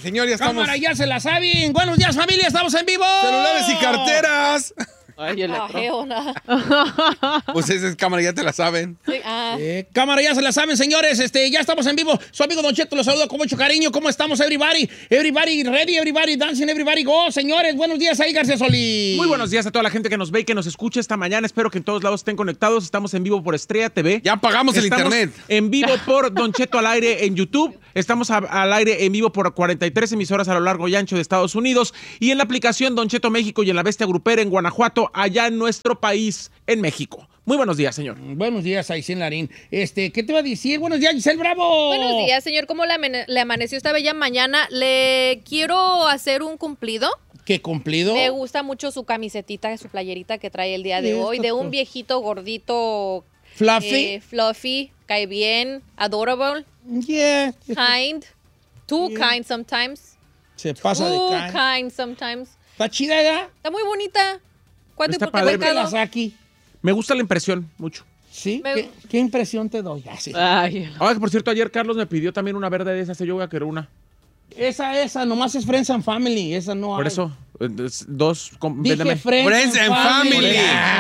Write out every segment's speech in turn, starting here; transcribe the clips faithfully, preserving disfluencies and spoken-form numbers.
señor, ya estamos. Cámara, ya se la saben. Buenos días, familia, estamos en vivo. Celulares y carteras. Ay, el Ajeo, nada. Pues esa es cámara, ya te la saben. Sí, ah. Eh, cámara, ya se la saben, señores. Este, ya estamos en vivo. Su amigo Don Cheto los saluda con mucho cariño. ¿Cómo estamos, everybody? Everybody ready, everybody dancing, everybody go. Señores, buenos días ahí, García Solís. Muy buenos días a toda la gente que nos ve y que nos escucha esta mañana. Espero que en todos lados estén conectados. Estamos en vivo por Estrella T V. Ya pagamos el Estamos internet. En vivo por Don Cheto al aire en YouTube. Estamos a, al aire en vivo por cuarenta y tres emisoras a lo largo y ancho de Estados Unidos. Y en la aplicación Don Cheto México y en la Bestia Grupera en Guanajuato, allá en nuestro país, en México. Muy buenos días, señor. Buenos días, Aicén Larín. Este, ¿qué te iba a decir? Buenos días, Giselle Bravo. Buenos días, señor. ¿Cómo le, amane- le amaneció esta bella mañana? Le quiero hacer un cumplido. ¿Qué cumplido? Me gusta mucho su camisetita, su playerita que trae el día de Sí, hoy. esto De es- un viejito gordito. Fluffy. eh, fluffy, cae bien, adorable, Yeah. kind. Too Yeah. kind sometimes. Se pasa Too de kind. kind sometimes. ¿Está chida ya? Está muy bonita. ¿Cuánto y Está por qué padre. ¿Qué las mercado? aquí? Me gusta la impresión mucho. ¿Sí? Me- ¿Qué, qué impresión te doy? Ah, sí. Ay, Ahora, por cierto, ayer Carlos me pidió también una verde de esas. Yo voy a querer una. Esa, esa, nomás es Friends and Family. Esa no Por hay. eso, eh, es- dos. com- Dije véndeme. Friends, Friends and Family.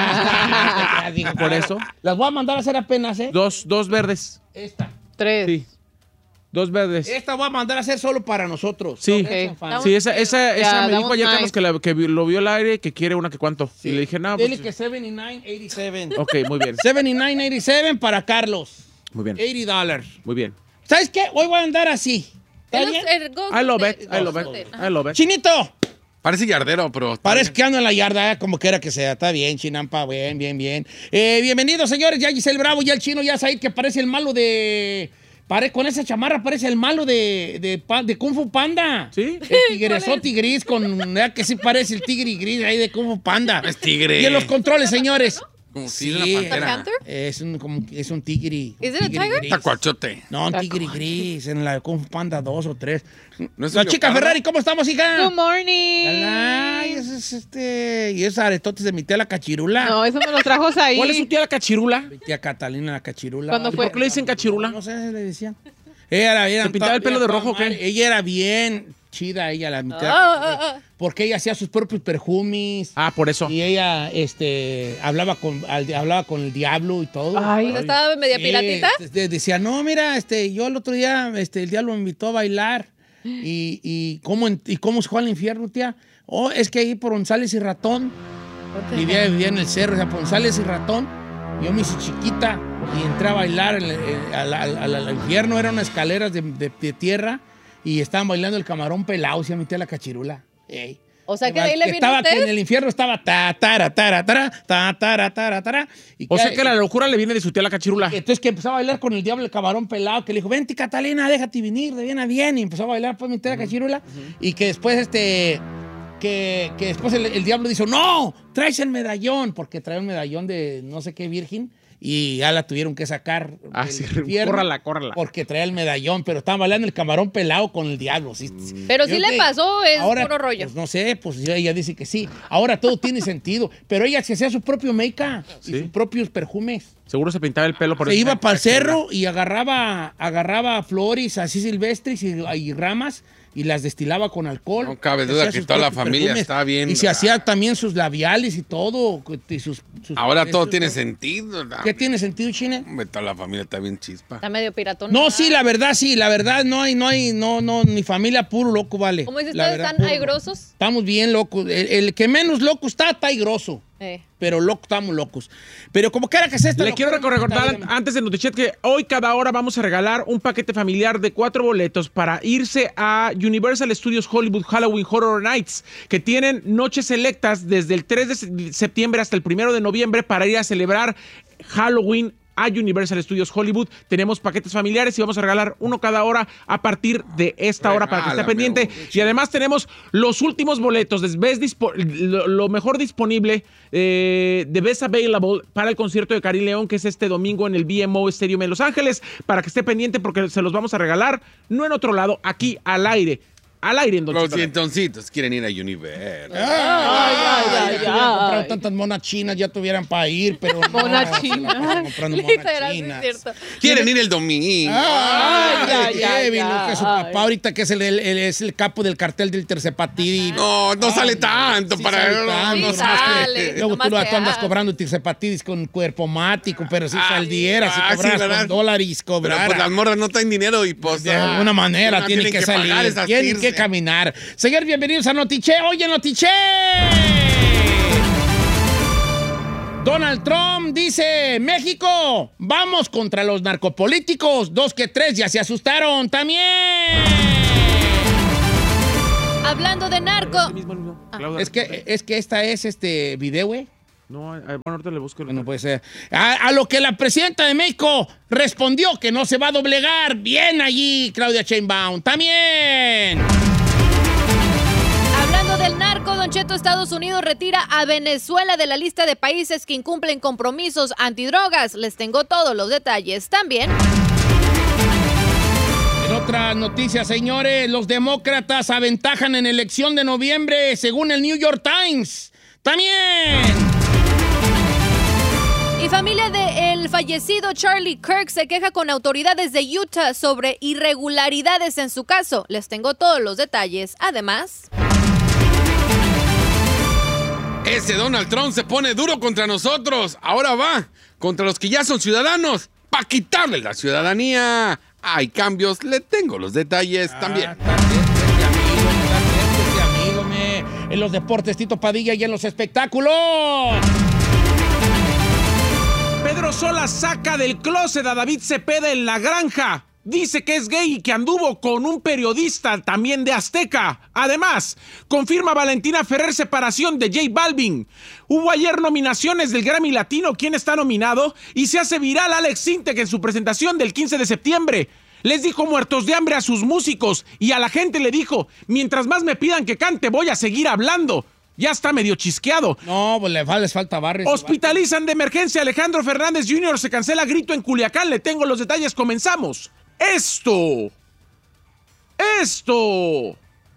Ah, digo, Por eso. Las voy a mandar a hacer apenas, ¿eh? Dos, dos verdes. Esta. tres. Sí. Dos verdes. Esta voy a mandar a hacer solo para nosotros. Sí. Friends and Family. Sí, esa, esa, esa Ya, me dijo damos ayer nice. Carlos que, la- que vi- lo vio al aire que quiere una que cuánto. Sí. Y le dije, no, Dile pues, que setenta y nueve ochenta y siete. ok, muy bien. setenta y nueve ochenta y siete para Carlos. Muy bien. ochenta dólares. Muy bien. ¿Sabes qué? Hoy voy a andar así. ¿Está El- bien? el Ghost I love de- it. I love Ghost de- it. Ajá. I love it. Chinito. Parece yardero, pero... está Parece bien. que ando en la yarda, ¿eh? Como quiera que sea. Está bien, Chinampa, bien, bien, bien. Eh, bienvenidos, señores. Ya Giselle Bravo, ya el chino, ya Said, que parece el malo de... Pare, con esa chamarra parece el malo de, de, pa- de Kung Fu Panda. ¿Sí? El tigresote gris con... ¿verdad que sí parece el tigre gris ahí de Kung Fu Panda? Es tigre. Y en los controles, señores. Como si es Sí. una pantera. ¿Panther? Es un, como, que es un tigre. Is un it a tigre tiger? gris. Tacuachote. No, un tigre gris. En la Kung Fu Panda dos o tres. ¿No es La un chica leopardo? Ferrari, ¿cómo estamos, hija? Good morning. Ay, ese es este... Y esos aretotes de mi tía la cachirula. No, eso me lo trajo ahí. ¿Cuál es su tía la cachirula? Mi tía Catalina la cachirula. ¿Cuándo Ay, fue? ¿Por qué le dicen cachirula? No sé, le decían. Ella era bien... ¿Se pintaba el pelo de rojo o qué? Ella era bien chida, ella, la mi tía. Ah, ah, ah. Porque ella hacía sus propios perfumes. Ah, por eso. Y ella, este, hablaba con, al- hablaba con el diablo y todo. Ay. Pues estaba media Sí, piratita. de- decía, no, mira, este, yo el otro día, este, el diablo me invitó a bailar. Y, y cómo, en- y cómo se fue al infierno, tía. Oh, es que ahí por González y Ratón, vivía, vivía en el cerro, o sea, por González y Ratón. Yo me hice chiquita y entré a bailar en el- en- al, al- al- al infierno, eran unas escaleras de, de- de tierra y estaban bailando el camarón pelado, decía mi tía la cachirula. Ey. O sea que de ahí le vino estaba usted. que en el infierno estaba ta ta ta ta ta ta ta ta y O sea que la locura le viene de su tía la cachirula. entonces que empezó a bailar con el diablo el camarón pelado, que le dijo, vente Catalina, déjate venir de bien a bien, y empezó a bailar pues mi tía la cachirula, y que después este que, que después el, el diablo dijo, no, traes el medallón, porque trae un medallón de no sé qué virgen, y ya la tuvieron que sacar Ah, del sí, infierno, córrala, córrala. porque traía el medallón, pero estaban bailando el camarón pelado con el diablo. ¿Sí? Pero sí Yo le que- pasó, es ahora, puro rollo. Pues no sé, pues ya ella dice que sí. Ahora todo tiene sentido, pero ella se hacía su propio make-up y Sí. sus propios perfumes. Seguro se pintaba el pelo por Se eso. iba para el cerro y agarraba, agarraba flores así silvestres y, y ramas y las destilaba con alcohol. No cabe Se duda hacía que sus toda la propios familia está bien- Y se hacía también sus labiales y todo. Y sus, sus- Ahora todo estos- tiene sentido. ¿no? ¿Qué tiene sentido, Chine? Hombre, toda la familia está bien chispa. Está medio piratón. No, sí, la verdad, sí, la verdad, no hay, no hay, no, no, mi familia puro loco, vale. ¿Cómo dice La usted? verdad, ¿Están puro aigrosos? loco. Estamos bien locos. El, el que menos loco está, está aigroso. Eh. Pero loco, estamos locos. Pero como quiera que sea esta Le locura, quiero recordar dígame. antes de Notichet que hoy cada hora vamos a regalar un paquete familiar de cuatro boletos para irse a Universal Studios Hollywood Halloween Horror Nights, que tienen noches selectas desde el tres de septiembre hasta el primero de noviembre para ir a celebrar Halloween a Universal Studios Hollywood. Tenemos paquetes familiares y vamos a regalar uno cada hora a partir de esta hora para que esté Regálame, pendiente. oh, Y además tenemos los últimos boletos de Best Dispo- lo, lo mejor disponible eh, de Best Available para el concierto de Karim León, que es este domingo en el B M O Stadium en Los Ángeles, para que esté pendiente porque se los vamos a regalar, no en otro lado, aquí al aire. Al aire en Don Los Cheto al aire. dientoncitos quieren ir a Universal. Ay, ay, ay, ya ay. hubieran comprado tantas monas chinas, ya tuvieran para ir, pero no. Monas se la chinas. pasan comprando monas Literal, sí es chinas. cierto. Quieren ir el domingo. Ay, Ay, ay, débil, ay. que su papá ahorita que es el, el- el- es el capo del cartel del Tirzepatidis. No, no sale tanto Sí para... sale no, tanto, no Sí nomás sale, que- Luego nomás tú, que, tú andas ah. cobrando Tirzepatidis con cuerpo mático, pero si Ay, saliera, si ah, sí, cobras ¿verdad? con dólares, Pero cobrar. pues las morras no traen dinero y pues... De ah, alguna manera no, tienen que, pagar salir, esas tienen Tirse. que caminar. Señor, bienvenidos a Notiche. Oye, Notiche. Donald Trump dice, México, vamos contra los narcopolíticos. Dos que tres ya se asustaron también. Hablando de narco. Sí mismo, mismo. Claudia. Es que, es que esta es este video, güey. No, eh, bueno, ahorita le busco. el- No puede ser. A, a lo que la presidenta de México respondió que no se va a doblegar. Bien allí, Claudia Sheinbaum. También. Hablando del narco, Don Cheto, Estados Unidos retira a Venezuela de la lista de países que incumplen compromisos antidrogas. Les tengo todos los detalles también. En otra noticia, señores, los demócratas aventajan en elección de noviembre, según el New York Times. También. Y familia del fallecido Charlie Kirk se queja con autoridades de Utah sobre irregularidades en su caso. Les tengo todos los detalles. Además, Ese Donald Trump se pone duro contra nosotros. Ahora va contra los que ya son ciudadanos para quitarle la ciudadanía. Hay cambios, le tengo los detalles también. Ah, está cerca este amigo, está cerca este amigo, me. En los deportes, Tito Padilla, y en los espectáculos. Pedro Sola saca del closet a David Cepeda en La Granja. Dice que es gay y que anduvo con un periodista también de Azteca. Además, confirma Valentina Ferrer separación de J Balvin. Hubo ayer nominaciones del Grammy Latino. ¿Quién está nominado? Y se hace viral Alex Sintek en su presentación del quince de septiembre. Les dijo muertos de hambre a sus músicos y a la gente le dijo, mientras más me pidan que cante, voy a seguir hablando. Ya está medio chisqueado. No, pues le, fa- les falta barrio. Hospitalizan de emergencia a Alejandro Fernández junior Se cancela grito en Culiacán. Le tengo los detalles. Comenzamos. Esto. Esto.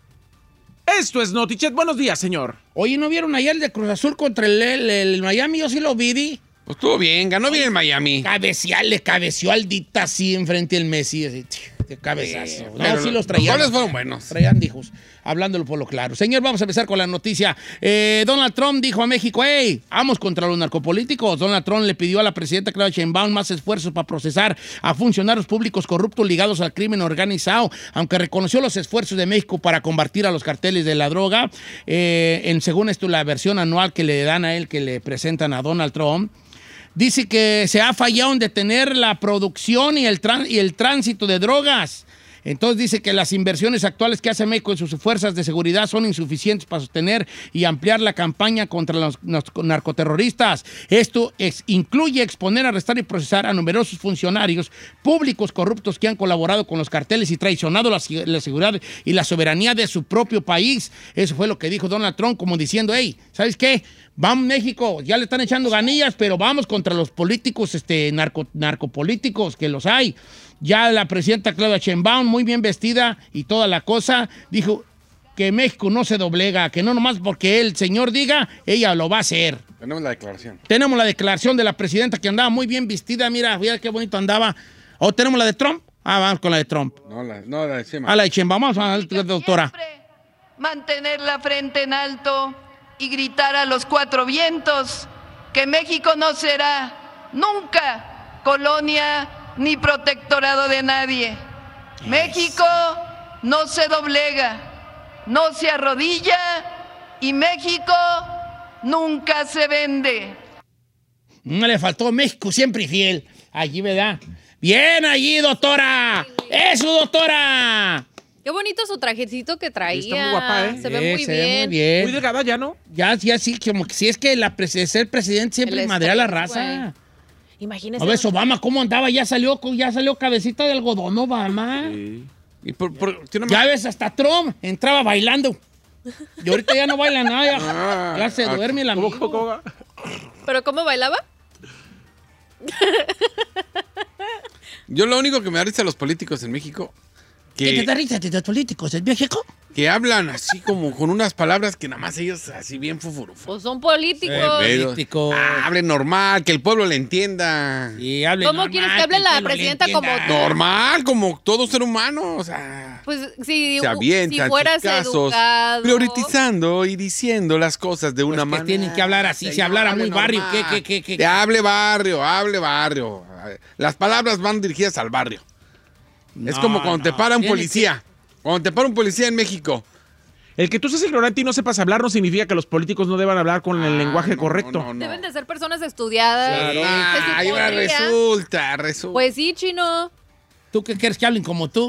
Esto es Notichet. Buenos días, señor. Oye, ¿no vieron ayer el de Cruz Azul contra el, el- el Miami? Yo sí lo vi, di. Pues estuvo bien, ganó bien en Miami. Cabecea, le cabeció al Dita así enfrente del Messi. Así, de cabezazo. No, Pero sí los traían. Los goles fueron buenos. Traían hijos, hablándolo por lo claro. Señor, vamos a empezar con la noticia. Eh, Donald Trump dijo a México, hey, vamos contra los narcopolíticos. Donald Trump le pidió a la presidenta Claudia Sheinbaum más esfuerzos para procesar a funcionarios públicos corruptos ligados al crimen organizado, aunque reconoció los esfuerzos de México para combatir a los carteles de la droga. Eh, en, según esto, la versión anual que le dan a él, que le presentan a Donald Trump, dice que se ha fallado en detener la producción y el, tran- y el tránsito de drogas. Entonces dice que las inversiones actuales que hace México en sus fuerzas de seguridad son insuficientes para sostener y ampliar la campaña contra los, los narcoterroristas. Esto es, incluye exponer, arrestar y procesar a numerosos funcionarios públicos corruptos que han colaborado con los carteles y traicionado la, la seguridad y la soberanía de su propio país. Eso fue lo que dijo Donald Trump, como diciendo, hey, ¿sabes qué? Vamos, México, ya le están echando ganillas, pero vamos contra los políticos, este, narco, narcopolíticos, que los hay. Ya la presidenta Claudia Sheinbaum, muy bien vestida y toda la cosa, dijo que México no se doblega, que no nomás porque el señor diga, ella lo va a hacer. Tenemos la declaración. Tenemos la declaración de la presidenta que andaba muy bien vestida, mira, mira qué bonito andaba. ¿O tenemos la de Trump? Ah, vamos con la de Trump. No, la, no, la de Chema. A la de Sheinbaum, vamos a la doctora. Siempre mantener la frente en alto y gritar a los cuatro vientos que México no será nunca colonia ni protectorado de nadie. México no se doblega, no se arrodilla y México nunca se vende. No le faltó México siempre fiel. Allí, ¿verdad? Bien allí, doctora. ¡Eso, doctora! qué bonito su trajecito que traía. Está muy guapa, ¿eh? Se ve Sí, muy se bien. ve muy bien. Muy delgada ya, ¿no? Ya, ya sí, como que si es que la pres- ser presidente siempre El madrea a la estrés, raza. güey. Imagínese. A ver, Obama, ¿cómo andaba? Ya salió, ya salió cabecita de algodón, Obama. Y por, por- tiene Ya ves, hasta Trump entraba bailando. Y ahorita ya no baila nada, ya, Ah, ya se ah, duerme el amigo. ¿Cómo, cómo, cómo va? ¿Pero cómo bailaba? Yo lo único que me da risa a los políticos en México ¿Qué te da risa de los políticos en México? Que hablan así como con unas palabras que nada más ellos así bien fufurufo. Pues son políticos. Eh, políticos. Ah, hablen normal, que el pueblo le entienda. Y hablen ¿Cómo normal, quieres que hable el la pueblo le presidenta entienda. como tú? Normal, como todo ser humano, o sea... Pues si, se avientan si fueras sus casos, educado. priorizando y diciendo las cosas de una Pues que manera. tienen que hablar así, si hablara muy barrio, ¿qué, qué, qué, qué? Que hable barrio, hable barrio. Las palabras van dirigidas al barrio. es No, como cuando no, te para un tiene policía. Cuando te para un policía en México. El que tú seas ignorante y no sepas hablar no significa que los políticos no deban hablar con el Ah, lenguaje no, correcto. no, no. Deben de ser personas estudiadas. Sí. Se Ah, ahí va, supondría. resulta, resulta. Pues sí, chino. ¿Tú qué quieres que hablen como tú?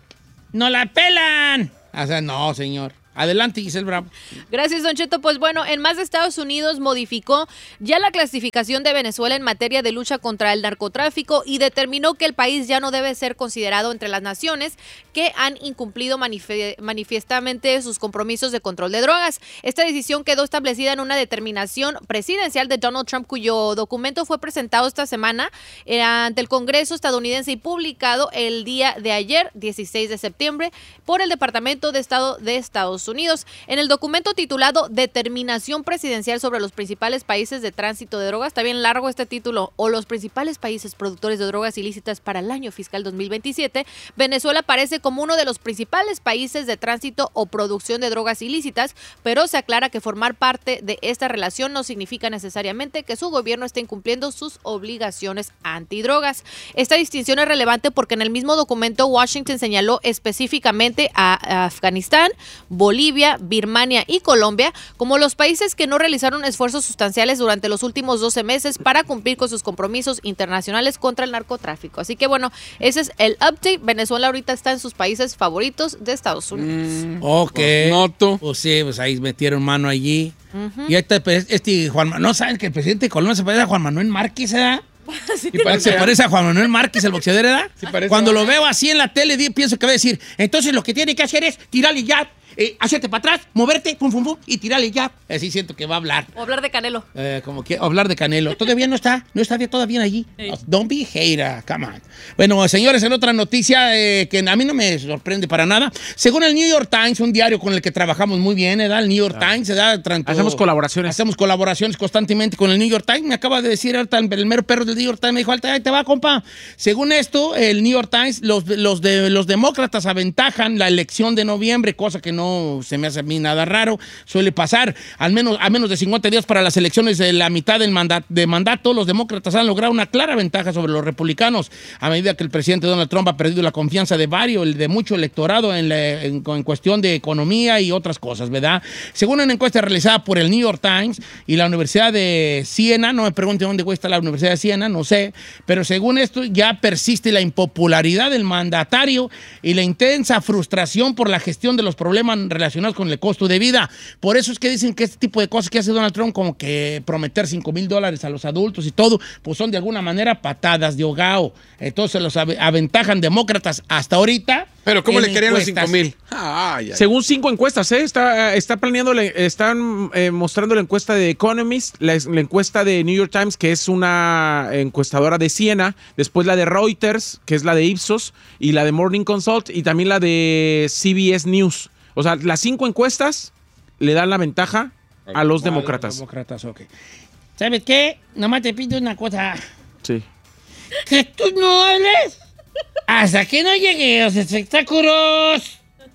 ¡No la pelan! O sea, no, señor. Adelante, Giselle Bravo. Gracias, Don Cheto. Pues bueno, en más de Estados Unidos modificó ya la clasificación de Venezuela en materia de lucha contra el narcotráfico y determinó que el país ya no debe ser considerado entre las naciones que han incumplido manife- manifiestamente sus compromisos de control de drogas. Esta decisión quedó establecida en una determinación presidencial de Donald Trump, cuyo documento fue presentado esta semana eh, ante el Congreso estadounidense y publicado el día de ayer, dieciséis de septiembre, por el Departamento de Estado de Estados Unidos. En el documento titulado Determinación Presidencial sobre los principales países de tránsito de drogas, está bien largo este título, o los principales países productores de drogas ilícitas para el año fiscal dos mil veintisiete, Venezuela aparece como uno de los principales países de tránsito o producción de drogas ilícitas, pero se aclara que formar parte de esta relación no significa necesariamente que su gobierno esté incumpliendo sus obligaciones antidrogas. Esta distinción es relevante porque en el mismo documento Washington señaló específicamente a Afganistán, Bolivia, Birmania y Colombia como los países que no realizaron esfuerzos sustanciales durante los últimos doce meses para cumplir con sus compromisos internacionales contra el narcotráfico. Así que bueno, ese es el update. Venezuela ahorita está en sus países favoritos de Estados Unidos. Mm, Ok. pues, noto. Pues sí, pues ahí metieron mano allí. Y este, pues, este Juan Manuel, ¿no saben que el presidente de Colombia se parece a Juan Manuel Márquez, ¿verdad? Y parece- Se parece a Juan Manuel Márquez, el boxeador, ¿verdad? Sí, parece. Cuando lo veo así en la tele, di- pienso que va a decir, entonces lo que tiene que hacer es tirarle ya, eh, hacerte para atrás, moverte, pum, pum, pum, y tirarle ya. Así siento que va a hablar. O hablar de Canelo. Eh, como que hablar de Canelo. ¿Todavía no está? ¿No está bien todavía allí? Sí. Don't be hater, come on. Bueno, señores, en otra noticia eh, que a mí no me sorprende para nada. Según el New York Times, un diario con el que trabajamos muy bien, ¿verdad? El New York Times, ¿verdad? Tanto- Hacemos colaboraciones. Hacemos colaboraciones constantemente con el New York Times. Me acaba de decir ahorita el mero perro del New York Times, me dijo, ahí te va, compa. Según esto, el New York Times, los, los, de, los demócratas aventajan la elección de noviembre, cosa que no se me hace a mí nada raro. Suele pasar, al menos, a menos de cincuenta días para las elecciones de la mitad del mandato, de mandato, los demócratas han logrado una clara ventaja sobre los republicanos, a medida que el presidente Donald Trump ha perdido la confianza de varios, el de mucho electorado en, la, en, en cuestión de economía y otras cosas, ¿verdad? Según una encuesta realizada por el New York Times y la Universidad de Siena, no me pregunte dónde está la Universidad de Siena, no sé, pero según esto ya persiste la impopularidad del mandatario y la intensa frustración por la gestión de los problemas relacionados con el costo de vida. Por eso es que dicen que este tipo de cosas que hace Donald Trump, como que prometer cinco mil dólares a los adultos y todo, pues son de alguna manera patadas de ahogado. Entonces los ave- aventajan demócratas hasta ahorita. Pero ¿cómo en le querían los encuestas. cinco mil? Ay, ay. Según cinco encuestas, ¿eh? Está, está planeando, la- están eh, mostrando la encuesta de Economist, la, la encuesta de New York Times, que es una encuestadora de Siena, después la de Reuters, que es la de Ipsos, y la de Morning Consult, y también la de C B S News. O sea, las cinco encuestas le dan la ventaja a los A demócratas. los demócratas, ok. ¿Sabes qué? Nomás te pido una cosa. Sí. Que tú no hables hasta que no lleguen los espectáculos.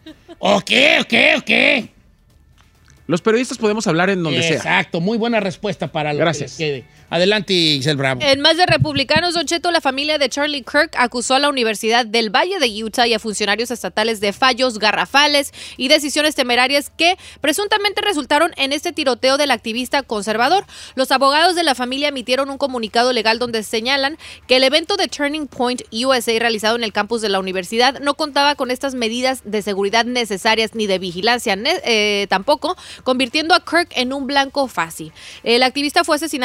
Ok, ok, ok. Los periodistas podemos hablar en donde sea. Exacto, muy buena respuesta para lo Gracias. que les quede. Adelante, Giselle Bravo. En más de republicanos, Don Cheto, la familia de Charlie Kirk acusó a la Universidad del Valle de Utah y a funcionarios estatales de fallos garrafales y decisiones temerarias que presuntamente resultaron en este tiroteo del activista conservador. Los abogados de la familia emitieron un comunicado legal donde señalan que el evento de Turning Point U S A realizado en el campus de la universidad no contaba con estas medidas de seguridad necesarias ni de vigilancia ne- eh, tampoco, convirtiendo a Kirk en un blanco fácil. El activista fue asesinado a tiros en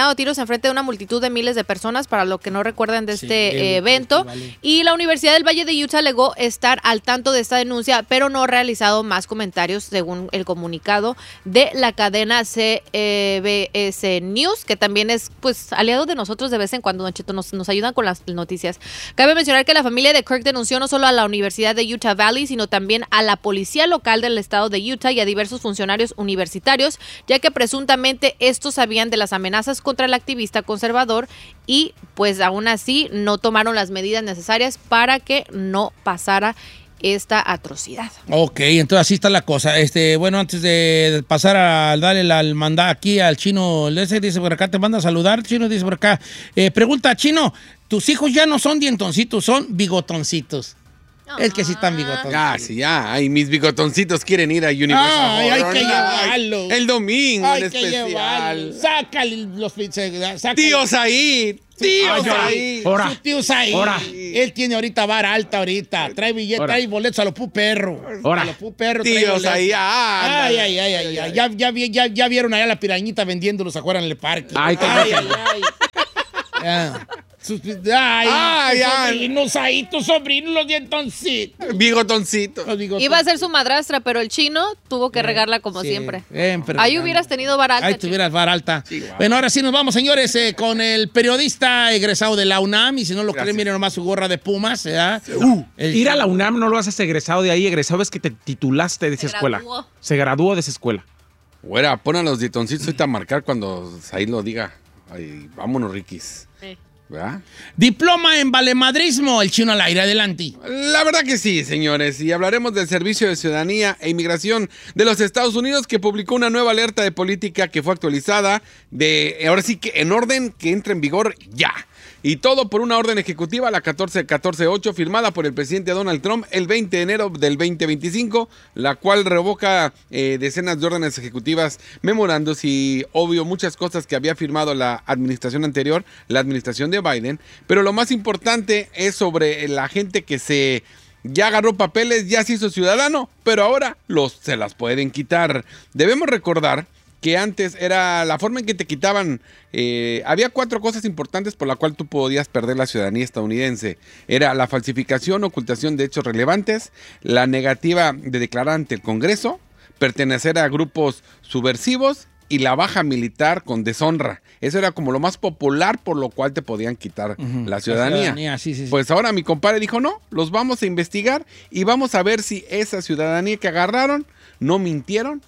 frente de una multitud de miles de personas, para lo que no recuerdan de Sí, este el eh, evento. festival. Y la Universidad del Valle de Utah alegó estar al tanto de esta denuncia, pero no ha realizado más comentarios, según el comunicado de la cadena C B S News, que también es pues aliado de nosotros de vez en cuando, Don Cheto, nos, nos ayudan con las noticias. Cabe mencionar que la familia de Kirk denunció no solo a la Universidad de Utah Valley, sino también a la policía local del estado de Utah y a diversos funcionarios universitarios, ya que presuntamente estos sabían de las amenazas contra el activista conservador y pues aún así no tomaron las medidas necesarias para que no pasara esta atrocidad. Ok, entonces así está la cosa. Este, bueno, antes de pasar a darle la manda aquí al Chino, ese dice por acá, te manda a saludar, Chino dice por acá. Eh, pregunta, Chino, tus hijos ya no son dientoncitos, son bigotoncitos. Es que sí están bigotoncitos. Ya, sí, ya. Ay, mis bigotoncitos quieren ir a Universal. Ay, hay Horror que Nights. llevarlo. El domingo Hay en que especial. llevarlo. Sácale los... Sácale. Tío Said. Tío Ay, Said. Ahora. Su tío Said. Ahora. Él tiene ahorita vara alta ahorita. Trae billetes, Ahora. trae boletos a los pu perro. Ahora. A los pu perro. trae Tío boletos. Said. ah, Ay, ándale. ay, ay, ay, ay. Ya, ya, vi- ya, ya vieron allá la pirañita vendiéndolos afuera en el parque. Ay, qué ay, rico. ay, ay. Ya. Sus- Ay, Ay, tus ay. sobrinos ahí, tus sobrinos, los dientoncitos. Bigotoncito. Los bigotoncitos. Iba a ser su madrastra, pero el Chino tuvo que regarla como Sí, siempre. bien, pero- Ahí hubieras tenido barata. Ahí tuvieras vara alta. Sí, guau. Bueno, ahora sí nos vamos, señores, eh, con el periodista egresado de la UNAM. Y si no lo Gracias. creen, miren nomás su gorra de Pumas. ¿verdad? Uh, El- ir a la UNAM no lo haces egresado de ahí, egresado es que te titulaste de esa Se escuela. graduó. Se graduó de esa escuela. Güera, pon a los dietoncitos ahorita a marcar cuando Said lo diga. Ay, vámonos, Riquis. Sí. ¿Verdad? Diploma en valemadrismo, el Chino al aire, adelante. La verdad que sí, señores. Y hablaremos del Servicio de Ciudadanía e Inmigración de los Estados Unidos, que publicó una nueva alerta de política que fue actualizada de, ahora sí que en orden que entra en vigor ya. Y todo por una orden ejecutiva, la catorce catorce ocho, firmada por el presidente Donald Trump el veinte de enero del veinte veinticinco, la cual revoca eh, decenas de órdenes ejecutivas, memorandos y, obvio, muchas cosas que había firmado la administración anterior, la administración de Biden. Pero lo más importante es sobre la gente que se... ya agarró papeles, ya se hizo ciudadano, pero ahora los, se las pueden quitar. Debemos recordar que antes era la forma en que te quitaban, eh, había cuatro cosas importantes por la cual tú podías perder la ciudadanía estadounidense. Era la falsificación, ocultación de hechos relevantes, la negativa de declarar ante el Congreso, pertenecer a grupos subversivos y la baja militar con deshonra. Eso era como lo más popular por lo cual te podían quitar Ujú, la ciudadanía. la ciudadanía, sí, sí, sí. Pues ahora mi compadre dijo, no, los vamos a investigar y vamos a ver si esa ciudadanía que agarraron no mintieron,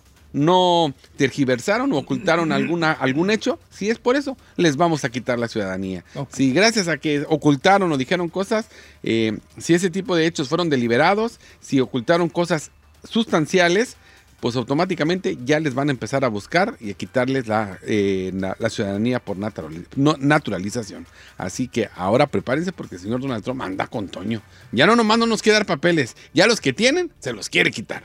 no tergiversaron o ocultaron alguna, algún hecho. Si es por eso, les vamos a quitar la ciudadanía. Ok. Si gracias a que ocultaron o dijeron cosas, eh, si ese tipo de hechos fueron deliberados, si ocultaron cosas sustanciales, pues automáticamente ya les van a empezar a buscar y a quitarles la, eh, la, la ciudadanía por natural, no, naturalización. Así que ahora prepárense porque el señor Donald Trump anda con Toño. Ya no nomás no nos quiere dar papeles, ya los que tienen se los quiere quitar.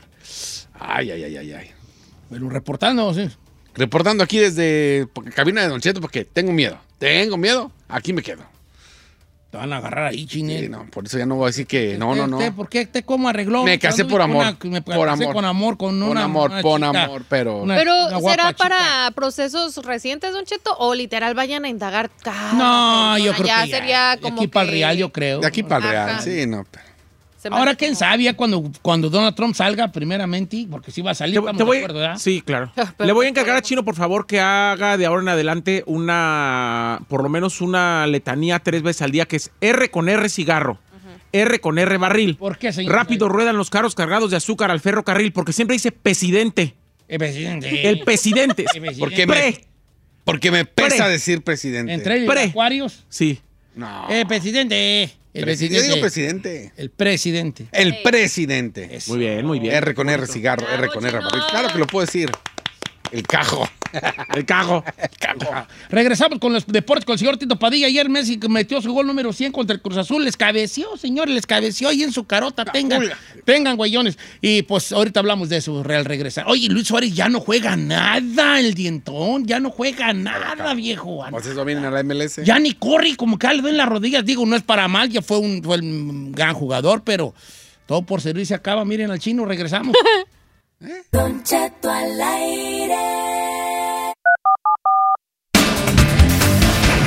Ay, ay, ay, ay, ay. Pero reportando, sí. Reportando aquí desde porque, cabina de Don Cheto porque tengo miedo. Tengo miedo, aquí me quedo. Te van a agarrar ahí, Chinel. Sí, no, por eso ya no voy a decir que no, no, no. ¿Usted ¿Por qué? ¿Usted cómo arregló? Me casé Cuando por vi amor, una- me por casé amor. con amor, con Con una amor, una con chica, amor, pero- una- Pero, una guapa ¿será chica. para procesos recientes, Don Cheto? ¿O literal vayan a indagar cada No, yo persona? creo ya que ya. sería De como aquí para el que Real, yo creo. De aquí para el Real, Ajá. sí, no. pero- se me Ahora, hace ¿quién como- sabía cuando, cuando Donald Trump salga primeramente? Porque si va a salir, Te, estamos te voy, de acuerdo, ¿verdad? sí, claro. Pero- Le voy a encargar a Chino, por favor, que haga de ahora en adelante una, por lo menos una letanía tres veces al día, que es R con R cigarro, R con R barril. ¿Por qué, señor? Rápido ruedan los carros cargados de azúcar al ferrocarril, porque siempre dice presidente. El presidente. El presidente. El presidente. ¿Por qué me- Pre. Porque me pesa Pre. decir presidente. Entre ellos, Pre. acuarios. Sí. No. El presidente. El Presi- presidente. Yo digo presidente. El presidente. El presidente. Eso. Muy bien, muy bien. R con R cigarro, R Bravo, con R Chino. barril. Claro que lo puedo decir. El cajo. El cago. El cajo. Regresamos con los deportes con el señor Tito Padilla. Ayer Messi metió su gol número cien contra el Cruz Azul. Les cabeció, señores, les cabeció ahí en su carota. Tengan, tengan, güeyones. Y pues ahorita hablamos de eso, Real regresa. Oye, Luis Suárez ya no juega nada, el dientón. Ya no juega nada, viejo. Pues eso viene a la M L S. Ya ni corre, como que le duelen las rodillas. Digo, no es para mal, ya fue un, fue un gran jugador, pero todo por servir se acaba. Miren al Chino, regresamos. Don Cheto al aire.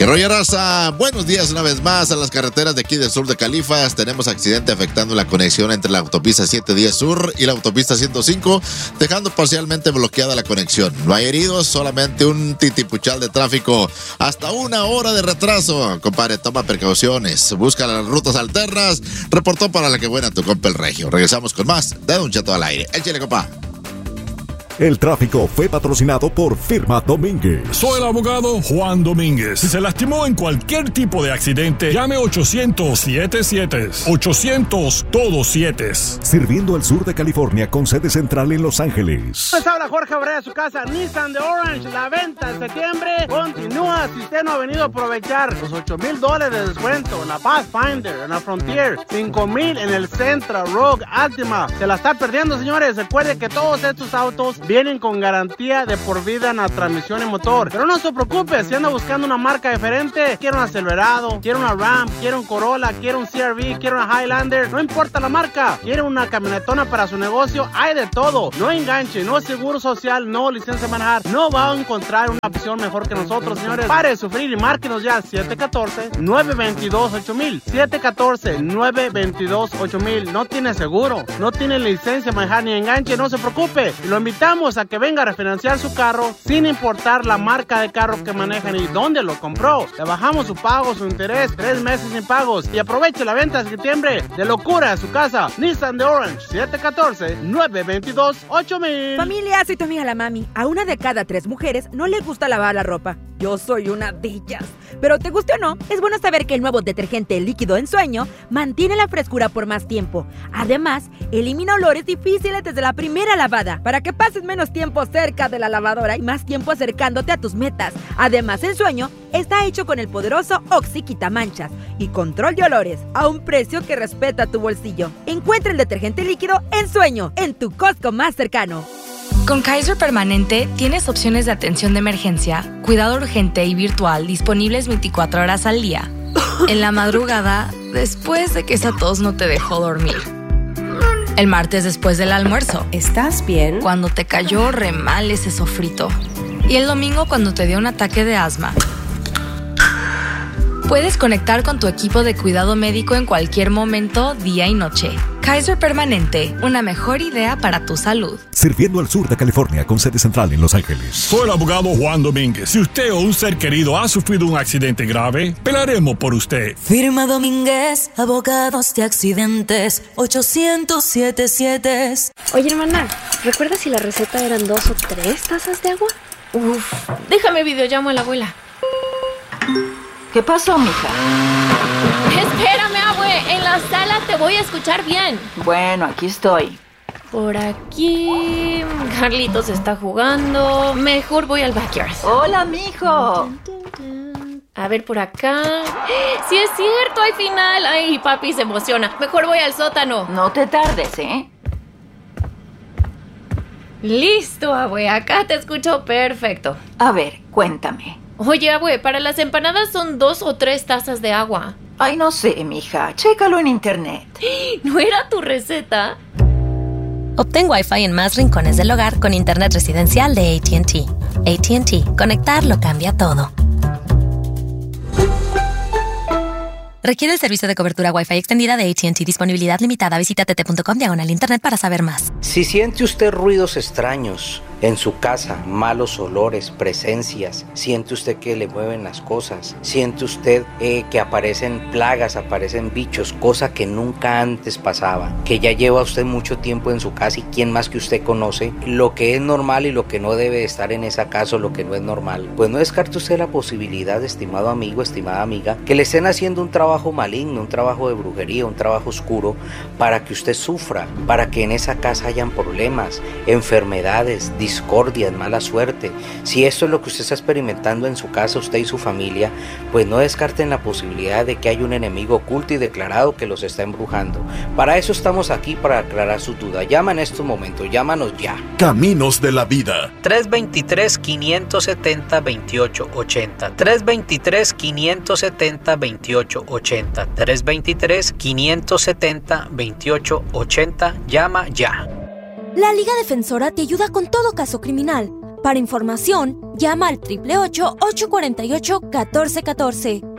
Roger Raza, buenos días una vez más a las carreteras de aquí del sur de Califas. Tenemos accidente afectando la conexión entre la autopista setecientos diez Sur y la autopista ciento cinco, dejando parcialmente bloqueada la conexión. No hay heridos, solamente un titipuchal de tráfico. Hasta una hora de retraso. Compadre, toma precauciones. Busca las rutas alternas. Reportó para la que buena tu compa el Regio. Regresamos con más de Don Cheto al aire. Échale, compa. El tráfico fue patrocinado por Firma Domínguez. Soy el abogado Juan Domínguez. Si se lastimó en cualquier tipo de accidente, llame ochocientos siete siete. ochocientos todos siete. Sirviendo al sur de California con sede central en Los Ángeles. Les habla Jorge Abreu de su casa Nissan de Orange. La venta en septiembre continúa. Si usted no ha venido a aprovechar los ocho mil dólares de descuento en la Pathfinder, en la Frontier, cinco mil en el Sentra, Rogue, Altima, se la está perdiendo, señores. Recuerde que todos estos autos vienen con garantía de por vida en la transmisión y motor. Pero no se preocupe, si anda buscando una marca diferente, quiere un Silverado, quiere una Ram, quiere un Corolla, quiere un C R V, quiere una Highlander, no importa la marca, quiere una camionetona para su negocio, hay de todo. No enganche, no seguro social, no licencia de manejar, no va a encontrar una opción mejor que nosotros, señores. Pare de sufrir y márquenos ya siete uno cuatro, nueve dos dos, ocho mil, siete uno cuatro, nueve dos dos, ocho mil. No tiene seguro, no tiene licencia de manejar ni enganche, no se preocupe. Lo invitamos a que venga a refinanciar su carro sin importar la marca de carro que manejan y dónde lo compró. Le bajamos su pago, su interés, tres meses sin pagos y aproveche la venta de septiembre de locura a su casa. Nissan de Orange, siete uno cuatro, nueve dos dos, ocho mil. Familia, soy tu amiga la mami. A una de cada tres mujeres no le gusta lavar la ropa. Yo soy una de ellas. Pero te guste o no, es bueno saber que el nuevo detergente líquido en sueño mantiene la frescura por más tiempo. Además, elimina olores difíciles desde la primera lavada para que pases menos tiempo cerca de la lavadora y más tiempo acercándote a tus metas. Además, en sueño está hecho con el poderoso Oxy Quitamanchas y control de olores a un precio que respeta tu bolsillo. Encuentra el detergente líquido en sueño en tu Costco más cercano. Con Kaiser Permanente tienes opciones de atención de emergencia, cuidado urgente y virtual disponibles veinticuatro horas al día. En la madrugada, después de que esa tos no te dejó dormir. El martes después del almuerzo. ¿Estás bien? Cuando te cayó re mal ese sofrito. Y el domingo cuando te dio un ataque de asma. Puedes conectar con tu equipo de cuidado médico en cualquier momento, día y noche. Kaiser Permanente, una mejor idea para tu salud. Sirviendo al sur de California con sede central en Los Ángeles. Soy el abogado Juan Domínguez. Si usted o un ser querido ha sufrido un accidente grave, pelaremos por usted. Firma Domínguez, abogados de accidentes, ochocientos siete siete. Oye, hermana, ¿recuerdas si la receta eran dos o tres tazas de agua? Uf, déjame videollamo a la abuela. ¿Qué pasó, mija? Espérame, abue, en la sala te voy a escuchar bien. Bueno, aquí estoy. Por aquí... Carlitos está jugando. Mejor voy al backyard. Hola, mijo. A ver, por acá... ¡Sí es cierto! ¡Hay final! ¡Ay, papi se emociona! Mejor voy al sótano. No te tardes, ¿eh? Listo, abue. Acá te escucho perfecto. A ver, cuéntame. Oye, abue, para las empanadas son dos o tres tazas de agua. Ay, no sé, mija. Chécalo en internet. ¿No era tu receta? Obtén Wi-Fi en más rincones del hogar con internet residencial de A T and T. A T and T. Conectar lo cambia todo. Requiere el servicio de cobertura Wi-Fi extendida de A T and T. Disponibilidad limitada. Visita t t punto com diagonal internet para saber más. Si siente usted ruidos extraños en su casa, malos olores, presencias, siente usted que le mueven las cosas, siente usted eh, que aparecen plagas, aparecen bichos, cosa que nunca antes pasaba, que ya lleva usted mucho tiempo en su casa y quién más que usted conoce lo que es normal y lo que no debe estar en esa casa o lo que no es normal, pues no descarte usted la posibilidad, estimado amigo, estimada amiga, que le estén haciendo un trabajo maligno, un trabajo de brujería, un trabajo oscuro para que usted sufra, para que en esa casa hayan problemas, enfermedades, discordias, mala suerte. Si esto es lo que usted está experimentando en su casa, usted y su familia, pues no descarten la posibilidad de que haya un enemigo oculto y declarado que los está embrujando. Para eso estamos aquí, para aclarar sus dudas. Llama en estos momentos, llámanos ya. Caminos de la Vida. tres dos tres, cinco siete cero, dos ocho ocho cero. tres dos tres, cinco siete cero, dos ocho ocho cero. tres dos tres, cinco siete cero, dos ocho ocho cero. Llama ya. La Liga Defensora te ayuda con todo caso criminal. Para información, llama al ocho ocho ocho, ocho cuatro ocho, uno cuatro uno cuatro.